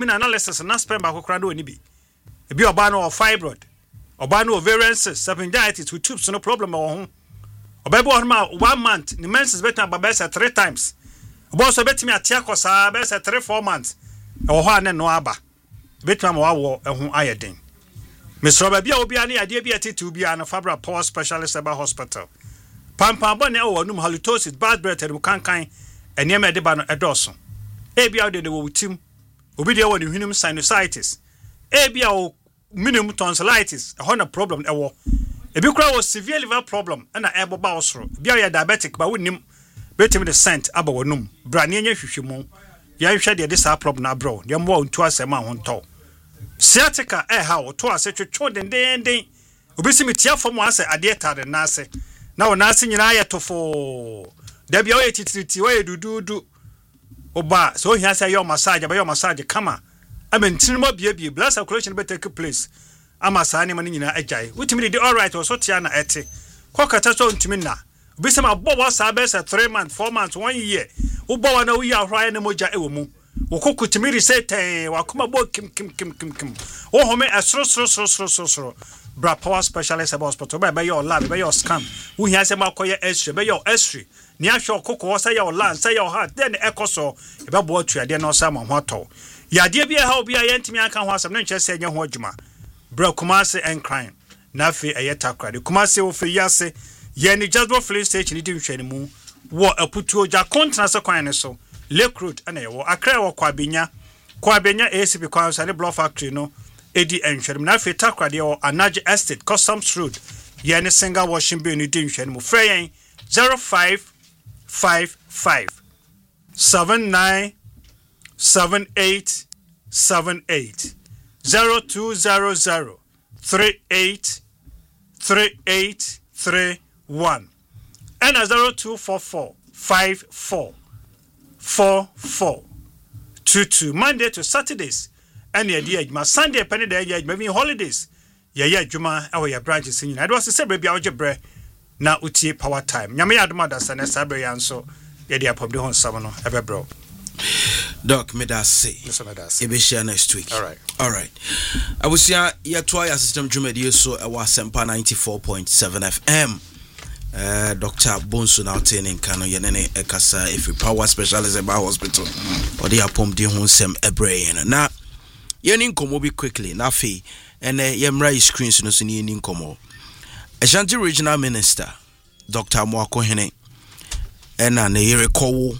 semen analysis na sperm ba kokra do ni bi ebi oba no fibroid oba no ovarian cyst appendicitis with tubes no problem o ho oba bi ma 1 month ni menses better ba 3 times oba so betimi atia kosa be 3-4 months e wo ho ane no aba betimi ma wo ehun ayeden Mr. Babia obi ani ade bi atitu bi an Fabra Power Specialist Eba Hospital pampa bo ne wo num halitosis bad breath e kankan eniam e de ba no edoso ebi awde de wo tim obi de wo ne hwinum sinusitis ebi aw minimum tonsillitis e ho na problem e wo ebi kura wo severe liver problem na e boba osoro bi aw diabetic ba wonim betim de scent aba wonum bra ne nya hwehwemu ya hwehwe de sa problem na bro de mo ntu asema ho nto sciatica ha wo to ase twetwo den obi simi tia fom ase ade tade na ase na wo na ase nyina ya tofo da bia wo titiriti wo dududu oba so hia say your massage kama amentin mo bia blood circulation be take place ama saa ne mani nyina agyae wutimi de all right wo so tia na ete kokata so ntimi na obi sima bo wa saa be 3 months 4 months 1 year wo bo wa na wo ya hwa na moja ewo mu wokokutimi reset wakoma bo kim wo home esro bra Power Specialist Eba Hospital ba your lab ba your scan wo hia se makoye x-ray ba your x-ray ni ahwe kokko say your lung say your heart then ekoso e ba bo atuade na osa ma ho ato ya de bia ha obi ayentimi aka ho asem ne nche se nya ho adwuma bra Kumasi and crime na fe ayeta de Kumasi wo fe yase ye ni Jasper Filling Station ni dimhwani mu wo aputuo ja kontra se kwan ne so Lake Road ana yewo Accra wo kwabenya ACP Council ne Block Factory no edi enhwere na fe takra de wo Anage Estate Customs Road ye ne single washing bay ni dimhwani mu frɛ yɛn 0555 79 7878 0200 38 3831 and 0244 54 4422 Monday to Saturdays and the day Sunday penny day maybe holidays yeah juma our your branches in I was say baby algebra na utie power time nyame adoma da sane sabre yanso ye dia pop de hon sam no ebe bro Doc medase ebe share next week. All right I will see ya to your system dwumadi so e wa Sempa 94.7 FM. Dr. Bonsu now training kano yenene ekasa if Power Specialist Eba Hospital or the apom de ho sem ebre na yeni nkomo bi quickly na fe ene yemra screens no so ni yeni nkomo Ashanti Regional Minister Dr. Mwako Hene ena ne yere kowo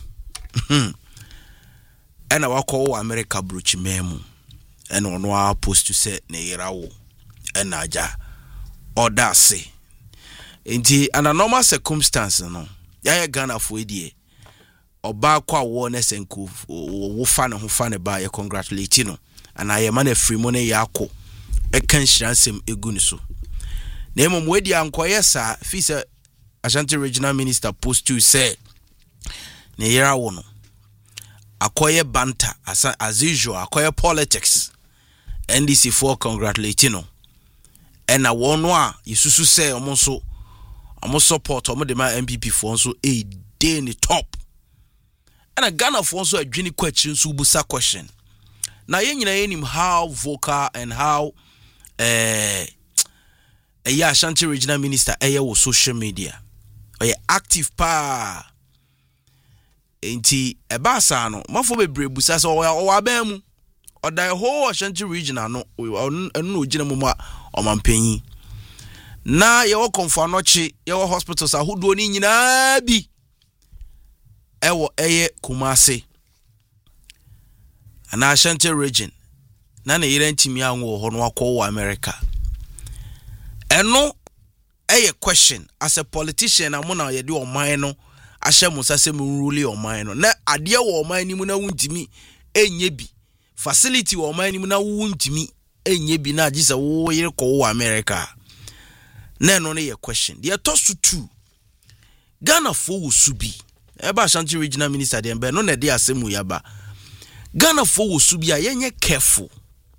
ena wakowo America bruchi memu ena ono a post to say ne yera wo ena aja odase enti under normal circumstances no ya Ghana for edie oba kwa wo ne senku wo fa ne ho fa ne ba ye congratulate no ana ye ma na free money yakọ e kan hiransem egu ni so na emom wedi ankoye sa fi se Ashanti Regional Minister post to say ne yera wo no akoye banter as usual akoye politics NDC for congratulate no ena wono a yesusu say omo support omo de ma MPP for so a day in the top ena Ghana for so adwini question so busa question na ye nyina yenim how vocal and how Ashanti Regional Minister wo social media oye active pa enti ebasa no mafo bebre busa so o abemu oda ho Ashanti Regional no enu ogina mu ma omampanyi na yewo konfo anochi yewo hospitals ahodo ni nyina bi ewo eye Kumasi ana Ashanti region na na yire ntimi anwo ho no akọ America eno eye question as a politician amuna ye de oman no ahye musase mu rule oman no na ade wo oman ni mu na wuntimi enye bi facility wo oman ni mu na wuntimi enye bi na agise wo yire kọ America na no ye question the toss to 2 Ghana for wo subi eba Ashanti Regional Minister de no na de asemu yaba Ghana for wo subi a yenye careful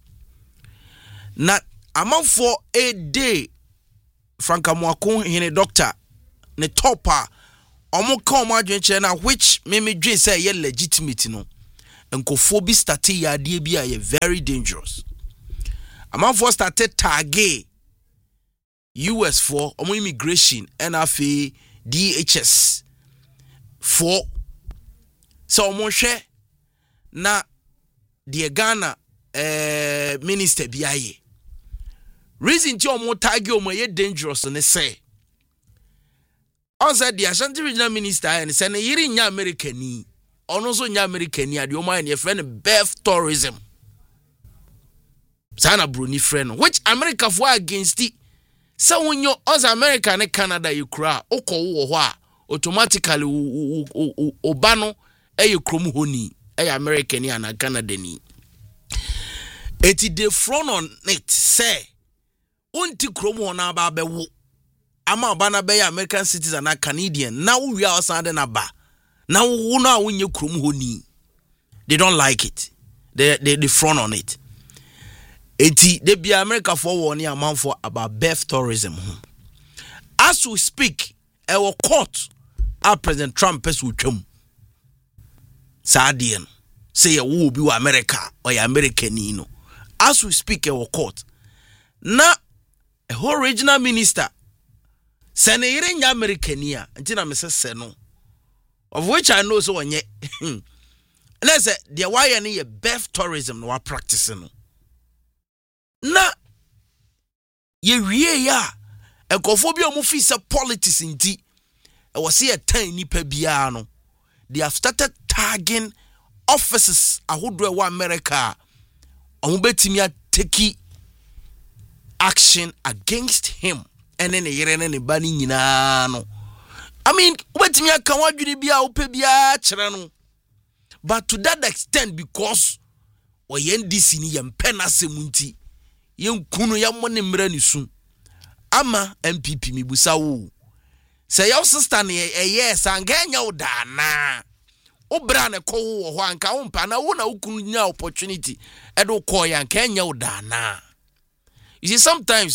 na amanfo a day Franka Mwako hine doctor ne topa omo ka omo adwenche na which me dwen say ye legitimate no nkofo bi started yade bi a very dangerous. Amanfo started target US for omo immigration NFA DHS for so omo hwe na the Ghana minister biaye reason ti omo target omo ye dangerous ne say on said the Ashanti regional minister and say na yiri nya Americani ono so nya Americani ade omo an ye friend birth tourism sana bruni friend which America for against it. So when you as America and Canada you cry oko wo ho automatically obano e krom honi e American and Canada ni eti de front on it say unti krom ho na ba bewo ama obana be American citizen and Canadian na we are outside na ba na wo na wonye krom honi they don't like it they front on it. Eti de be America for one year man for about birth tourism. As we speak, our court, our President Trump is with him. Sadian say a will be America or American, you know. As we speak, our court. Na a whole regional minister send a American here until I'm say no. Of which I know so one yet. Let's say the why any birth tourism no are practicing. Na ye wie ya ekofo bi omo fi se politics nti e was see a time nipa bia no they have started tagging offices ahodo e wa America omo betimi take action against him and then yere ne ba ni nyina no I mean betimi aka wadwene bia ope bia kire no but to that extent because oyendisi ni yempena semunti yen kunu ya mone mra ni su ama MPP mibusa wo say your sister na yes anganya wo da na obra ne ko wo ho anka wo mpa na wo na ukunu nya opportunity e do ko ya anka nya wo da na you see sometimes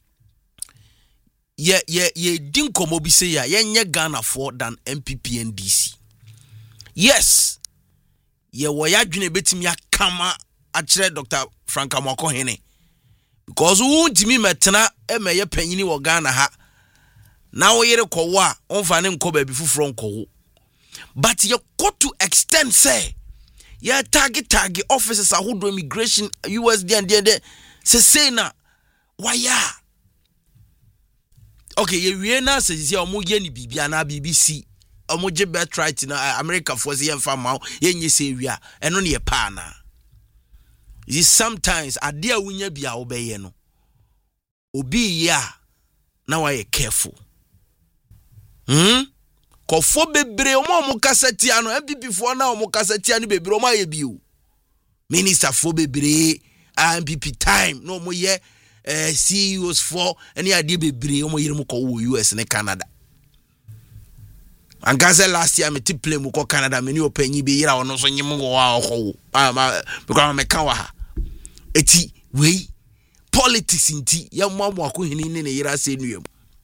ye din komo bi say ya yenye Ghana for than MPP and DC yes ye wo ya dwene betimi akama a kire Dr. Frank Amako hene because who timi metena emeye panyini wo Ghana ha na wo yere kowo a onfa ne nko ba bi fufuro nkowo but you got to extend say ya target officers ahodo immigration USD and say na waya okay ye wie na say omo ye ni bibia na BBC omo je birthright na America for say yemfa ma ye nye say wi a eno ne ye pa na. Is sometimes ade a wunya bia wo beye no obi ya na wa ye careful kofo bebre omo kasati ano MPP fo na omo kasati ano bebre omo ye bio minister fo bebre MPP time no omo ye CEOs for any ade bebre omo yire mo ko wo US ne Canada angaze last year me play mu ko Canada me ni opanyi be yira ono so nyim wo wa ho because me kan wa ha eti we politics inti ya mwamwa akohini ne yira se nuam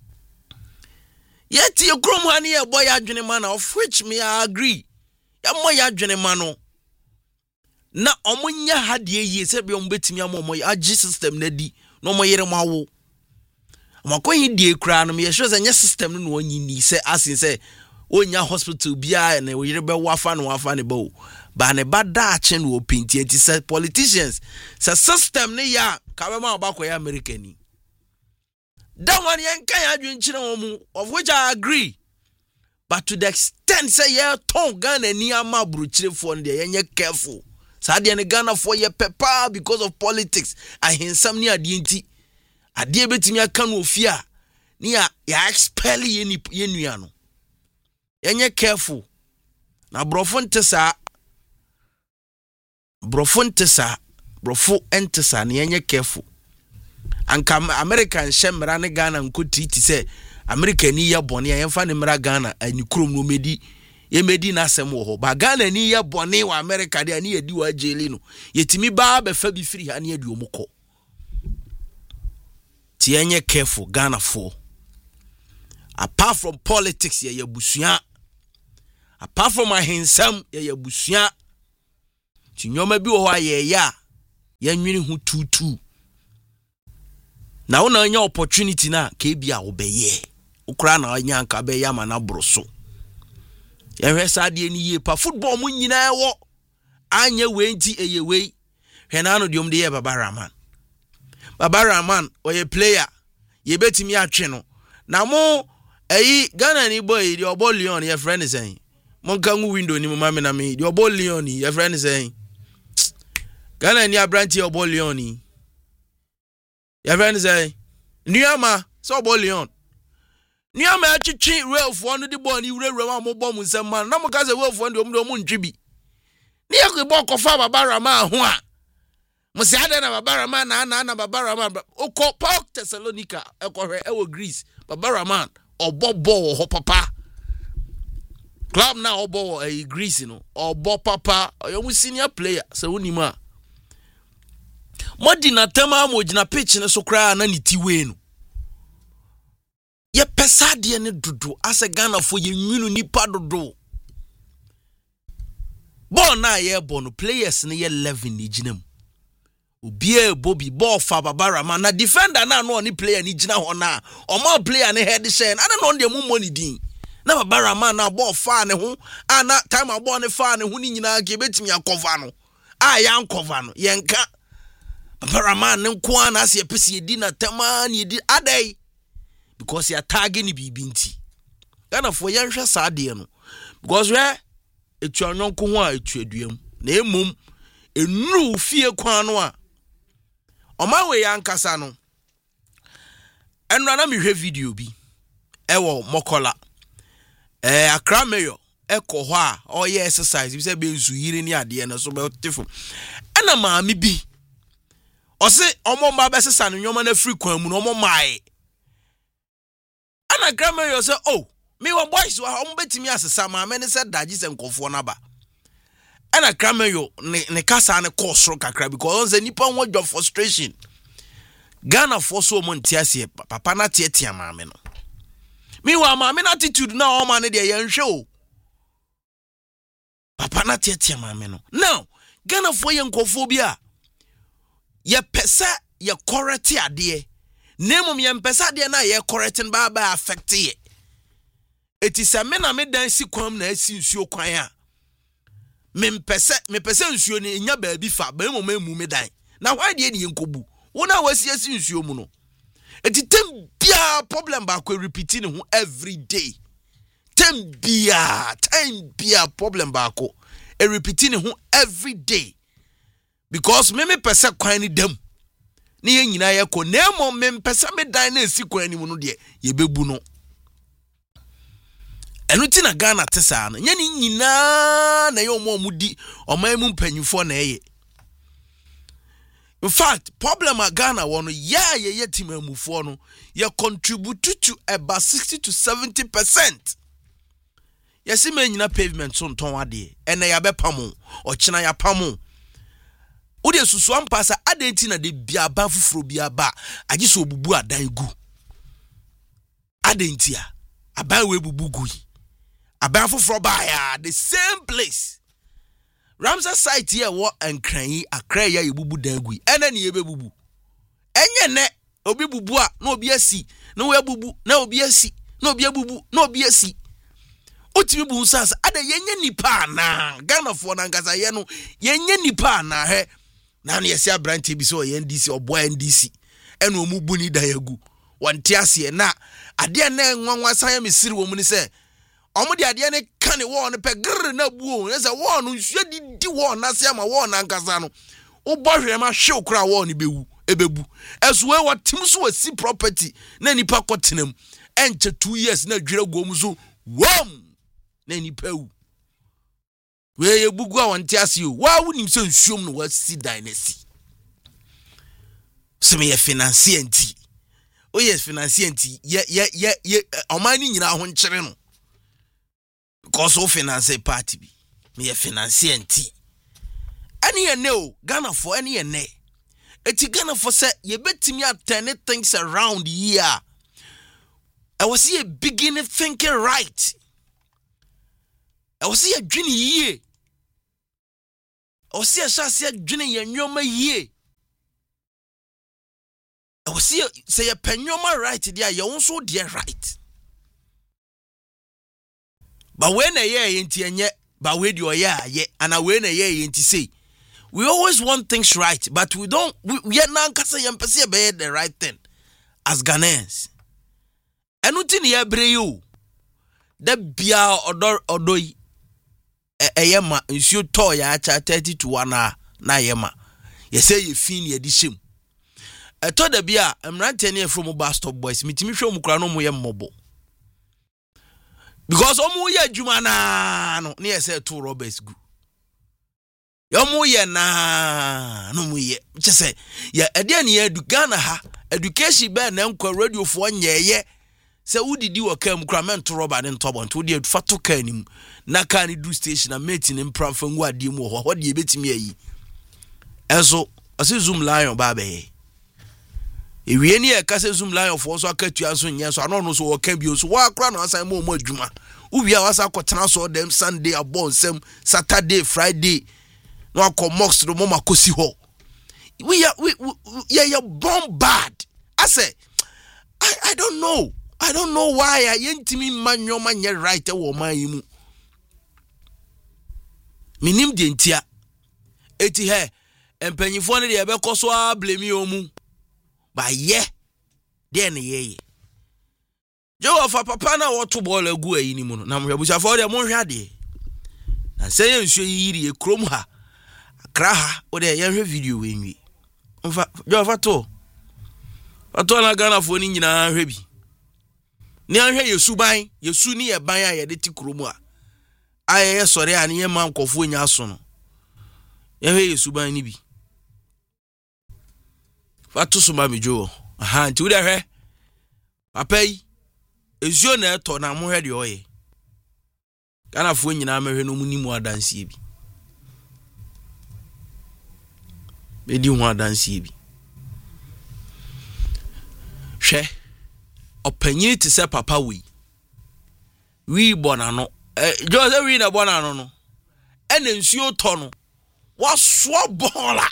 yeti ekrom ha ne ye boy adwene man of which me I agree ya moy adwene man no na omunya ha de yie se be ombetimi amomoy agi system na di no moyere mawo amakoyi die kra no me sure se nya system no onyini se asin se onya hospital bia na oyere be wafa ne bo ba ne bada achen wo pinti enti se politicians se system ne ya ka be ma obakọ ya Americani that one yen kan ya adwenchire wo mu of which I agree but to the extent say ya ton Ghana ni ama bruchire for there yenye careful sa de ne Ghana for ye pepa because of politics ahensam ni ade enti ade betimi aka no ofia ni ya expel ye nua no yenye careful na brofo ntesa brofo entesa na yenye careful anka American shemra ne Ghana nkoti ti se America ni ye bone ye mfa ne mra Ghana anyukrom no medi ye medi na asem wo ho ba Ghana ni ye bone wa America de ani yedi wa jeli no yetimi ba be fa bi firi ha ne yedi omukọ ti yenye careful Ghana for apart from politics ye busua apart from ahensam ye busua ti nyoma bi wo ho aye ya yanwini hu tutu na wo na anya opportunity na ka bia wo beye ukra na anya nka be ya ma na broso yehwe sade ni ye pa football mu nyina ewo anya we nti eye we hwe na no diom de ye Baba Rahman oye player ye betimi atwe no na mo Ghana ni boy the obo Leon your friend is saying monka ngu window ni mama na me the obo Leon your friend is saying Ghana ni abranti obo Leon your friend is saying Niama so obo Leon Niama achichi Ralph one the boy ni wura mo bom nsem man na mo ka se Ralph one de mo ntwibi ni yakwe kofa Baba Rahman ho a mo se ada na Baba Rahman na Baba Rahman okọ Park Thessalonica ekohwe ewo Greece Baba Rahman obobo ho papa club na obo Greece no obo papa oyo senior player se wonima modi na tema mo gina pitch ne so kra na nitiwe no ye pesade ne dodo ase Ghana fo ye nwinu nipa dodo ball na ye no players ne ye 11 ni ginam obie Bobby ball fa Baba Rahman na defender na no ni player ni gina ho na o ma player ne head share na no de mu money din na Baba Rahman na ball fa ne ho na time a ball ne fa ne ho ni nyina ke betimi akova no ya nkova no yenka Baba Rahman ne nko na se pese edi na tema na edi adai because ya tag ni bibi nti Ghana fo yenhwe saade no because we etu anyonko ho a etu aduam na emum enuru fie kwan no a Oma we yankasa no enra na mehwe video bi ewo Mokola Accra Mayor ekoho a oye exercise bi se be nsu yiri ni ade na so be tifo ana maami bi ose omo mba be sesa no nyoma na free kwan mu no omo mai ana Accra Mayor say oh me wa boys wa omo betimi asesa maame ne se daji se nkofo na ba ana Krameyo ne kasa ne kosro kakra because on nipa won job frustration Ghana for so montiasie papa na tietia maame no mewa maame na attitude na o ma ne de yenhwe o papa na tietia maame no now Ghana for yenkofo bi a ye pesa ye correct ade nemum ye pesa ade na ye correcting ba affect ye etisa me na me dan si kwam na asi nsuo kwan a me pese nsuo ni nya ba bi fa ba emu me dan na why de ni yenkobu wona wasi asi nsuo mu no etitem bia problem ba ko repeating ho every day time bia problem ba ko repeating ho every day because me pese kwan ni dem ni ye nyina ye ko na emo me pese me dan na asi kwan ni mu no de ye bebu no enuti na Ghana tesa na nyani nyina na ye omudi omamu mpanyufo na eye in fact problem a Ghana wono ye timamufo no ye contribute to about 60 to 70%. Yesi me nyina pavement so nton ade ene ya bepamo ochina ya pamo ode susu ampasa adenti na de bia ba fufuro bia ba agi so obubu adan gu adenti a aban we bubu gu aban fufuro ba ya the same place Ramsey site here wo enkran yi Accra ya yebubu dan gu ene ne yebebubu enye ne obi bubu a na obi asi na we bubu na obi asi na obi abubu na obi asi otimi bu nsasa ada yenye nipa na Ghana fo na ngasa ye no yenye nipa na he na no yesi abranti bi so ye NDC obo NDC ene omubu ni da yagu wonte ase na ade na nwanwa san ya mesiri wo mu ni se omo de ade ne kan wo no pe grr na buo na se wo no nsu di wo na se ama wo na ngasa no wo bohwe ma hwe okra wo no bewu ebebu esuwe wa tim so wasi property na nipa kotenam enche 2 years na dwere go mu so wom na nipa wu we ye bugu a wonte ase o wa wunim se nsuom no wasi dynasty seme ye financier nti o yes financier nti ye omani nyina ho nkyere no because of finance party bi me ye financier nti ani ye ne o Ghana for ani ye ne eti Ghana for say ye betimi attend things around here I was here beginning thinking right I was here dreaming here o se asase adwene ye nwoma yie o se ye penwoma right dia ye wonso de right ba we na ye enti enye ba we de oye ana we na ye enti say we always want things right but we yet na nkasa ye mpese be the right thing as Ghanaians enuti ne ye bre you da bia odoi eyema nsuo to ya acha 30 to 1 na yema ye say ye fin ye di shem eto da bia emrante ne from bus stop boys mitimi hwe mu kura no mo ye mmobo because omu ye adwuma na no ne ye say two robbers gu yomu ye na no mu ye che ye ade ne ye Ghana ha education be na nkwa radio fo nyeye se udidi wo kam kura mento roba ne ntobo nto de fato kanim na ka ne du station na mate ne mpramfa ngu ade mu ho de betimi ayi enso ase zoom lion ba be ewie ne e ka se zoom lion fo so akatua so nya so ano no so wo ka bi so wa kura na asan mo adwuma ubia wasa kwotena so dem Sunday abon sem Saturday Friday no akomox do mo makosi ho we bomb bad I say I don't know why I yentimi manwoma nye right wo man yi mu minim de ntia eti he empanyifo ne de be koso a blame omu ba ye de ne ye jo fa papa na woto ball agu ayi ni mu no na mhwebusa fo de mo hwa de na se ye nsuo yiri e krom ha akra ha wo de ye hwe video we nwi mfa jo fa to na Ghana fo ni nyina hwe bi ni anhwe yesu ni ye ban a ye de ti kromu a aye sori a ni ye man kofo nya aso no ye hwe yesu ban ni bi fatu so ma mejo aha nti wo de hwe papa yi ezio na eto na mo hwe de oye Ghana fo nyina ma hwe no mu ni mu adansie bi bedi ho adansie bi hwe opanyi ti se papa we bonano jo se we na bonano no ene nsuo to no waso bola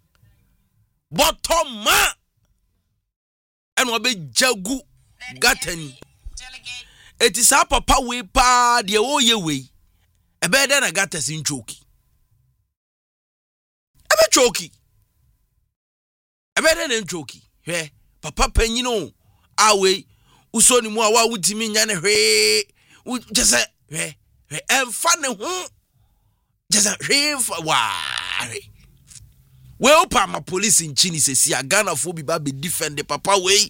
bottom ma ene obe jagu gatani eti sa papa we pa de wo ye we ebe de na gatasi nchoki ebe choki ebe de na nchoki he papa panyino awe usoni mu awa wutimi nya ne hwe jese hwe emfa ne ho jese hwe wa we opa ma police nchini sesi a Ghana fo bi ba be defend papa we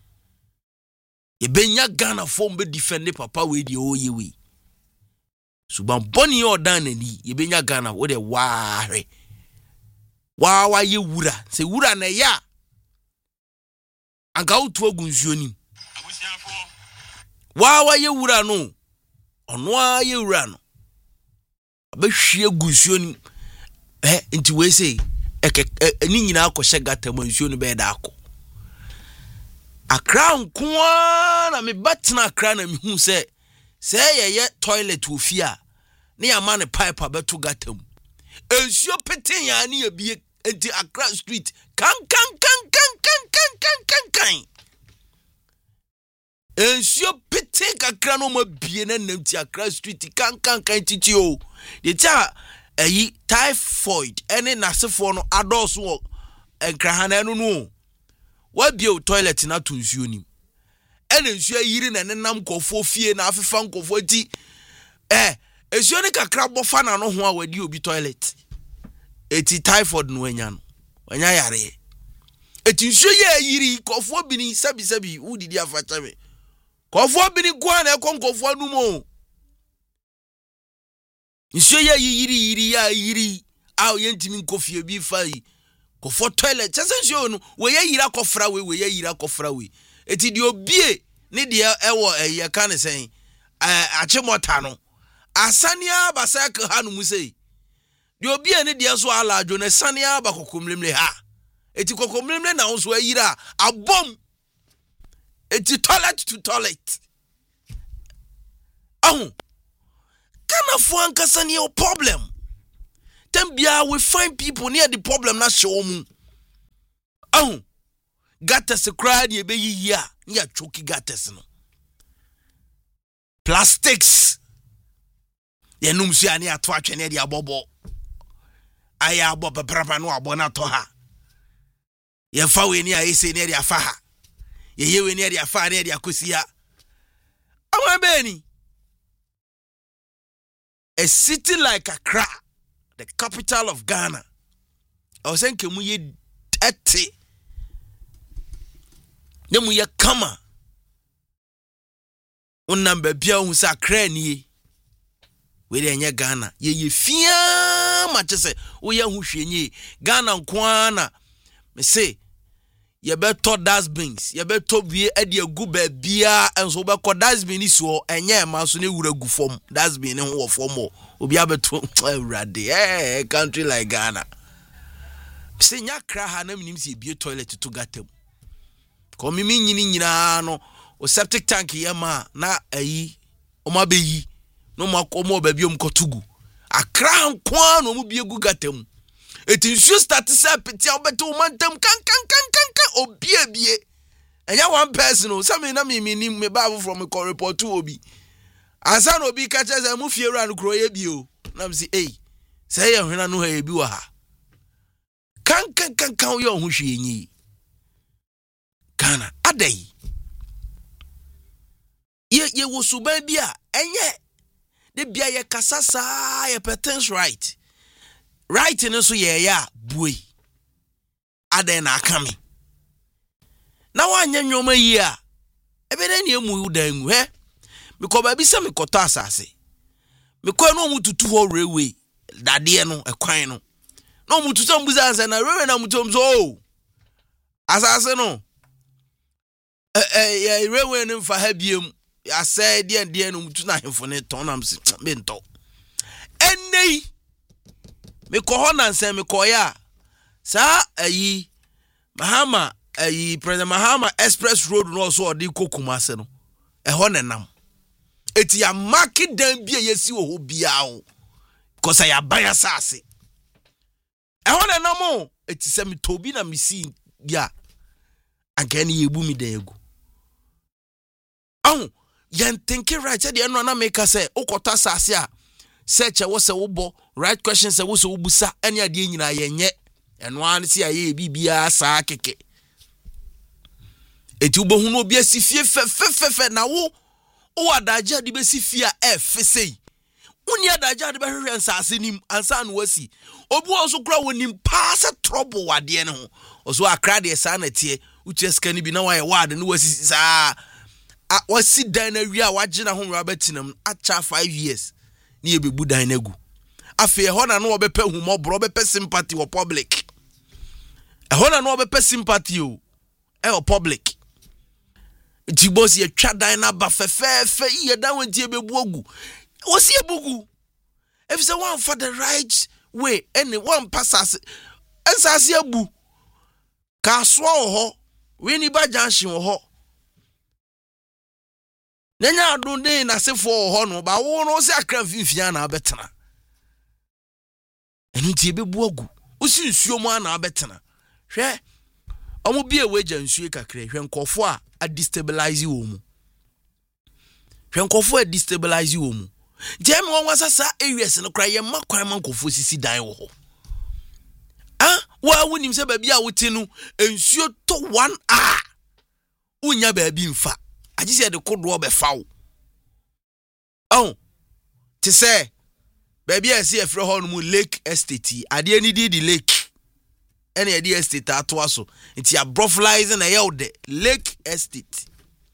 e benya Ghana fo be defend papa we de oye we suban boni odan nani e benya Ghana wo de wa ye wura se wura na ya anka utu ogunsuo ni wa ye wura no ono a ye wura no abehwie gunsuo ni nti we say ni nyina akɔhye gata mansuo no be da akɔ akra nkoa na me batena akra na me hu se ye toilet ofia ne ya ma ne pipe abeto gata mu ensuo pete ya ne ebie enti Accra street kan ensuo pete kakra no ma bie na nanti Accra street kan titi o de ta ayi typhoid ene nasefo no adoso wo enkrahana no wa bie toilet na to nsuo nim ene nsuo yiri na nenam kofo fie na afefa nkofo ti ensuo ne kakra bofa na no ho a wadi obi toilet eti typhoid no anya yare eti nsuo ye yiri kofo bi ni sabi udidi afatame kofo bi ni kwa na ekonkofo anumo nsuo ye yiri a yentimi nkofie bi fai kofo toilet chese nsuo no we ye yira kofra we eti di obie ne de ewo ye ka ne sen achemota no asania basak hanu musei di obie ne de so ala adwo ne sania ba kokomlemle ha eti kokomlemle na onso ayira abom eti toilet to toilet kana fo ankasa ne problem Tembia we find people near the problem na show mu. Oh, gutters cry ye be ye near choky gutters no. Plastics. Ye num si ani atwa twene de abobo. Aya abobo papa no abona to ha. Ye fa we ni ayese ne de afa ha. Ye we ni de afa ne de akosia. Amabeni. A city like Accra, the capital of Ghana. I was saying kemu ye 30. Nemu ye kama. Unambe bia unsa Accra ni. We de nye Ghana. Ye fia matese wo ye hwehwe nyi. Ghana nkwana. Me say ye beto dustbins, ye beto wie ade agu ba bia enso be ko dustbin so enye ma so ne wura gu fom dustbin ne ho fom obi abeto awrade country like Ghana se nya kra ha na minim se bie toilet to gatam ko mi nyina no o septic tank ye ma na ayi o ma beyi no ma ko mo ba biom kotugu akra nkwa no mu bie gu gatam etinsu start say petia obeto mantam kan obie enya one person so me na me ba from me report to obi asa no obi ka che say mu fie ran kro ye bi o na me say say ye hwena no ha ye bi wa ha kan yo hu hwe nyi Ghana adai ye wo suban bi a enye de bia ye kasasa ye pretends right in so ye ya boy adai na aka me na wanya nyoma yi a ebede ne emu udan mu he meko ba bi se mekoto asase meko no mututu ho railway dade no ekwan no no mututu mbuza ansa na railway na mutum so asase no railway no fa ha biem ase de no mutu na hemfo ne ton nam se be nto enei meko ho na nsa meko ya sa ayi Mahama President Mahama Express Road no so odi kokumase no ho nenam eti ya market dan bia yesi wo bia o kosa ya baya sase ho nenam o eti se mi tobi na misi bia ankani yebu mi dan egu yan think right say de no na make say ukota sase a search wo se wo bo right question se wo se wo busa ene ade nyina yenye eno an si aye bibia saa keke eti ubohu no obi asifie fe na wo adaja de besifia efesei uni adaja de behwe nsase nim ansa no wasi obi wo so kura wonim pass trouble wade ne ho oso akra de saa na tie uche skani bi na wa ye wade no wasi saa wasi dan na wi a waje na ho mra betinam acha 5 years ni ebebu dan na gu afi ho na no obepa humobro obepa sympathy wo public ho na no obepa sympathy o public Jibosi ye twa dan na ba fe ye dan wanti ebebu ogu wosi ebugu if say one for the right way any one passes ensase abu ka so ho we ni ba junction ho nenya adon den na sefo ho no ba wo no se akra mfimfia na abetena enu ti ebebu ogu osi nsuo mu ana abetena hwe omo bia weja nsuo kakra hwe nkofo a destabilize wo mu hwe nkofo a destabilize wo mu jemi won wasasa areas no kra ye makwan man nkofo sisi dan wo ho wa wonim se ba bia wote no nsuo to 1 hour unya ba bi mfa agise de kodo obefa wo ti se ba bia se efre ho no mu lake estate ade ani di lake any idea estate atwaso nti abroflize na yelde lake estate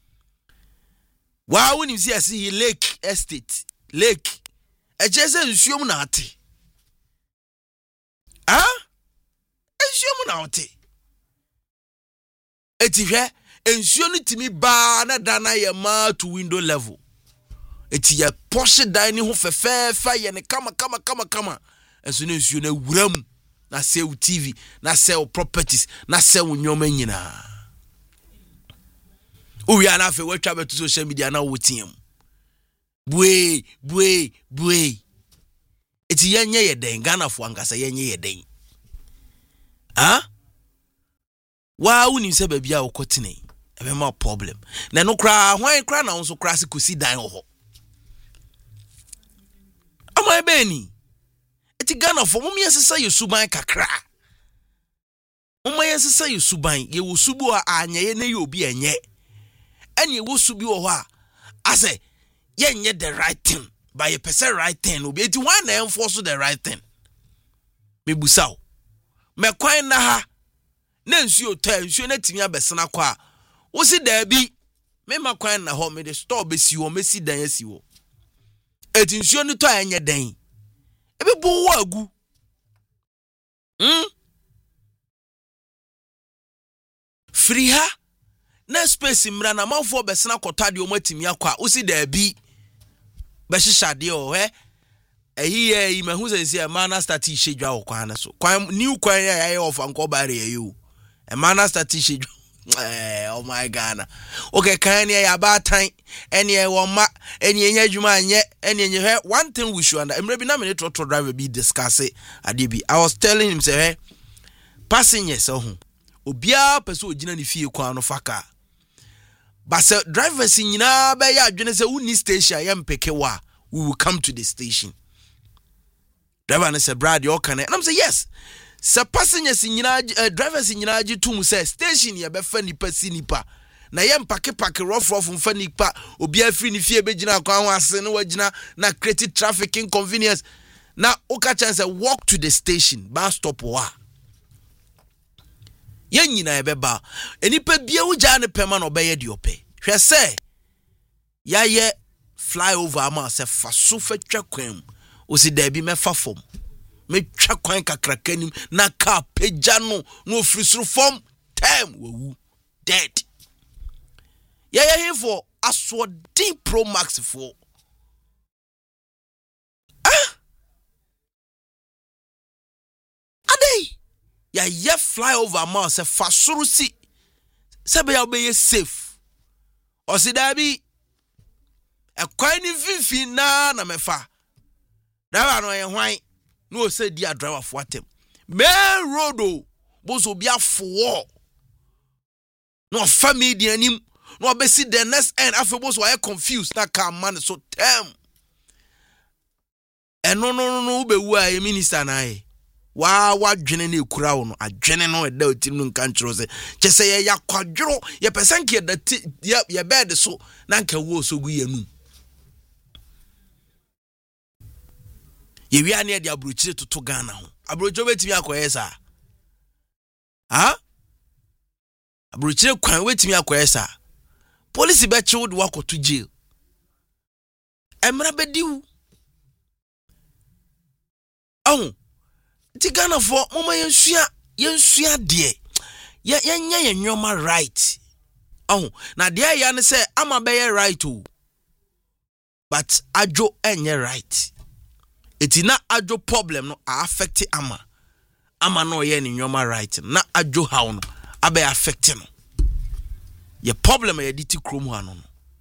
wa woni si asi lake estate lake ejese nsuom na ate nsuom na ate eti hwe nsuo no timi ba na dana ye ma to window level eti ya Porsche dine ho fefefa ye ne kama enso ne nsuo na wuram na sell TV na sell properties na sell nyoma nyina uwi ana fe watwa beto social media na wotiam bue eti yenye ye den Ghana fo ankasa yenye ye den ha wa uni se ba bia wokotene ebe ma problem na no kra hwan kra na nso kra se kosi dan ho ama ebe ni eti Ghana fo mum yesesa yesuban kakra mum yesesa yesuban ye wosubu a anya ye na ye obi enye ene ye wosubi wo ho a ase yenye the right thing by a person right thing obi eti wan na enforce the right thing me busaw me kwan na ha na nsuo ta nsuo na timi abesena kwa wo si da bi me ma kwan na ho me de store be si wo me si dan asi wo eti nsuo ni to anye dan ebe bo wo agu free ha na space mra na manfo besena kota de o matimi akwa wo si da bi be hihade o eyi mahu sense e mana start ishedwa wo kwan so kwan new kwan ya of anko bare you e mana start ishedwa oh my Ghana okay kan ya ba tan ene e wo ma ene enya adwuma anye ene enye one thing we should under emre bi na me trotro driver be discuss ade bi I was telling him say passengers ho obia pese ogina ne fie kwan no faka but say drivers nyina be ya adwene say uni station ya mpeke wa we will come to the station. Driver said, Brad, you can. And I'm saying, yes. So passengers in drivers in Yinaji to say, station ya be funny pa sinipa. Na yem pake rough funny pa, obia free ni fie bejina kwa wase no wajina na create traffic inconvenience. Na oka chance walk to the station, bus stop wa. Yen nyina ebeba. Enipa bia uja ne pema no beye di ope. Hwe se ya ye flyover ama se faso fa twa kwam osi da bi me fa fom me twa kwan kakrakanim na ka peja no ofiri suru fom time wawu dead ya hifo aso D Pro Max for adey ya ye flyover ama se fasuru si se be ya be safe osi da bi e kwan ni fifi na mefa driver no ye hwan no say dia driver for atem main road o bozo bia fo no family anim no be see the next end after bozo were confused na car man so tem no be wu a minister na e wa dwene na ekura wo no adwene no e da otim no nka nkyro se che se ye yakwadworo ye pesanke da ye bed so na nka wo so gu yanu ye wi ane de abrochire toto Ghana ho abrocho betimi akoyesa ha abrochire kwan wetimi akoyesa police be child wakoto jail emra bediwu ti Ghana for mama yensua de yenya yenwoma right na de ya ne say ama be right o but ajo enye right etina ajo problem no affect ama no ye ni nyoma right na ajo how no abe affect no ye problem ye diti krom ha no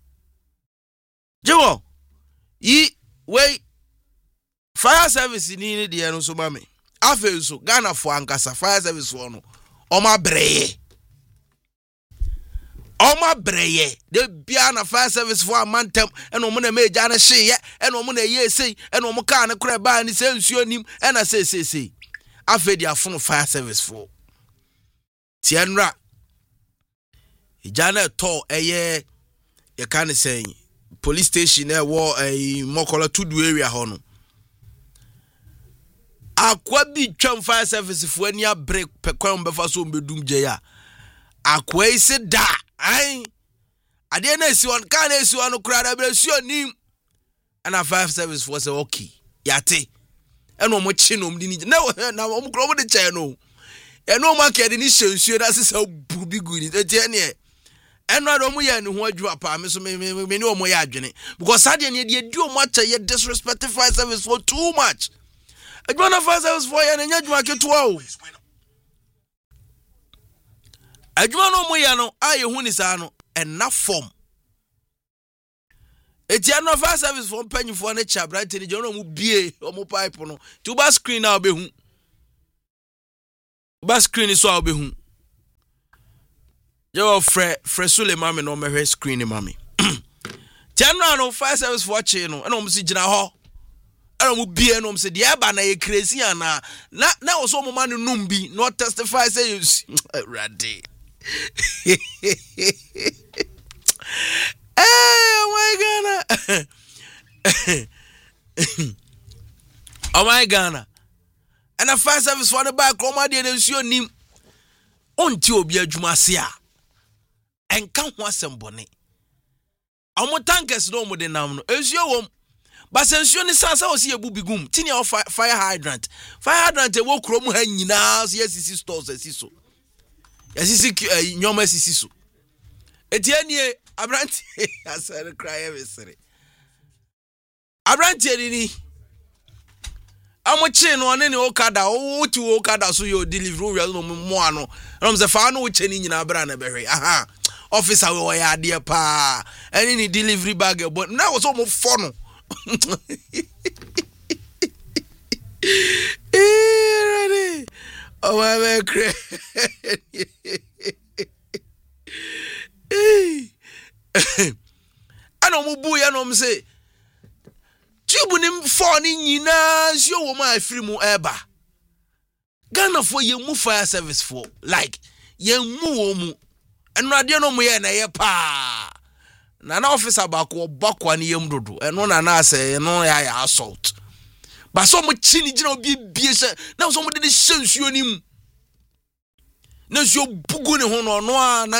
jewo yi we fire service ni de no so ba me afa so Ghana for ankasa fire service for no oma breye de bia na fire service for amantem eno mo na meja na hye eno mo na ye sei eno mo ka na kra ba ni se nsuo nim ena sei afedi afono fire service for tienra ijana to eye ye kan say police station e wo Mokola Tudu area ho no akwa bi twam fire service for ani break pekwan befa so mbedum je ya akwa ise da ai ade na esi on ka na esi on kura da bre si onim ana fire service for say okay yate eno mo chi no mdi ni na mo kuro mo de che no eno mo ka de ni hyensuo da se bubi guni te ne eno ado mo ya ni ho adwuma pa me so me ni o mo ya adwene because ade ne de di o mo acha ye disrespect fire service for too much adwuma fire service for ya na nya adwuma ketua o adwuma no mo ya no aye hu ni sa no ena form Etiano fire service for penny for ne chabra tini jono mu bie omo pipe no. Tu ba screen na obehu. Ba screen so obehu. Yo Fresule mami no me screen mami. Tiano no fire service for che no. Eno mo si gina ho. Eno mu bie no mo se de eba na ye crazy ana. Na oso mo man num bi no testify say you ready. Oh my God. Oh my God. And a fire service for the back, Roma de Ncio Nim. Unti obi adwuma se a. Enka ho asembone. Amo tankers no mo de nam no. Esuo wom. Ba sensuo ni sansa o se ebu bigum. Tini o fire hydrant. Fire hydrant e wo krom ha nyina so yesisi stores asiso. Yesisi nyoma asisi so. Etianie Abranti asere cry every Abranti ni amoche no ne okada o ti okada so yo delivery we no mo ano no se fa no che ni nyina bra na behwe aha officer we ya de pa any ni delivery bag but na wo so mo fo no ready oh my cry ano mu bu ya no m say tube nim for ni nyina sio wo ma afiri mu eba Ghana for ye mu fire service for like ye mu wo mu eno ade no mu ye na ye pa na officer ba ko bakwa ni yem dodo eno na say eno ya assault ba so mo chi ni gina obi bie se na so mo de hyensuo nim na so bugu ne ho no a